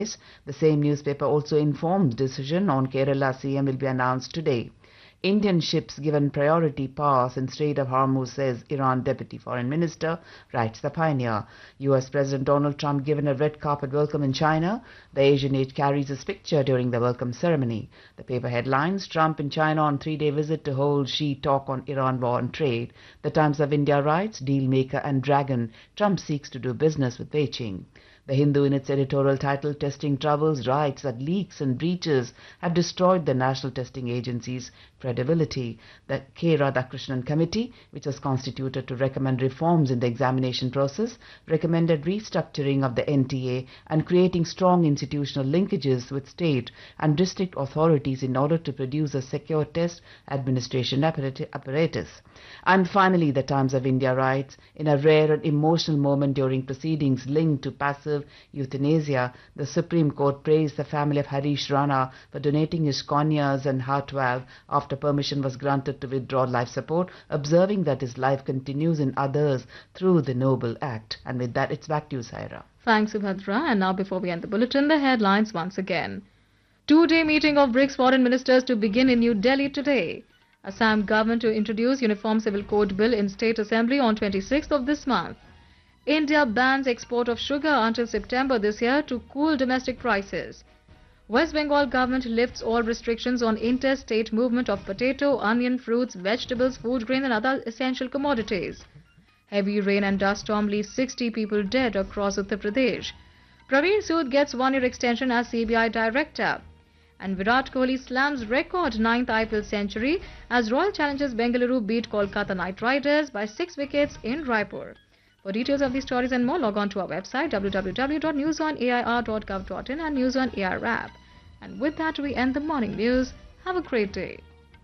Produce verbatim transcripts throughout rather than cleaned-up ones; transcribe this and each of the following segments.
The same newspaper also informed decision on Kerala C M will be announced today. Indian ships given priority pass in Strait of Hormuz, says Iran Deputy Foreign Minister, writes the Pioneer. U S President Donald Trump given a red carpet welcome in China. The Asian age carries his picture during the welcome ceremony. The paper headlines: Trump in China on three-day visit to hold Xi talk on Iran war and trade. The Times of India writes: deal maker and dragon, Trump seeks to do business with Beijing. The Hindu, in its editorial title Testing Troubles, writes that leaks and breaches have destroyed the National Testing Agency's credibility. The K. Radhakrishnan Committee, which was constituted to recommend reforms in the examination process, recommended restructuring of the N T A and creating strong institutional linkages with state and district authorities in order to produce a secure test administration apparatus. And finally, the Times of India writes, in a rare and emotional moment during proceedings linked to passive euthanasia, the Supreme Court praised the family of Harish Rana for donating his corneas and heart valve after permission was granted to withdraw life support, observing that his life continues in others through the noble act. And with that, it's back to you, Saira. Thanks, Subhadra. And now, before we end the bulletin, the headlines once again. Two-day meeting of BRICS foreign ministers to begin in New Delhi today. Assam government to introduce Uniform Civil Code Bill in State Assembly on twenty-sixth of this month. India bans export of sugar until September this year to cool domestic prices. West Bengal government lifts all restrictions on interstate movement of potato, onion, fruits, vegetables, food grain and other essential commodities. Heavy rain and dust storm leaves sixty people dead across Uttar Pradesh. Praveen Sood gets one-year extension as C B I director. And Virat Kohli slams record ninth I P L century as Royal Challengers Bengaluru beat Kolkata Knight Riders by six wickets in Raipur. For details of these stories and more, log on to our website w w w dot news on air dot gov dot in and News on A R app. And with that, we end the morning news. Have a great day.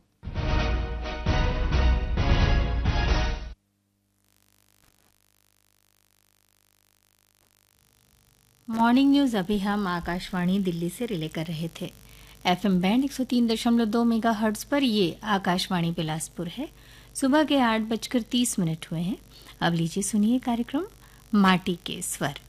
Morning news अभी हम आकाशवाणी दिल्ली से relay कर रहे थे। FM band एक सौ तीन दशमलव दो मेगा हर्ट्ज पर ये आकाशवाणी बिलासपुर है। सुबह के आठ बजकर तीस मिनट हुए हैं। अब लीजिए सुनिए कार्यक्रम माटी के स्वर।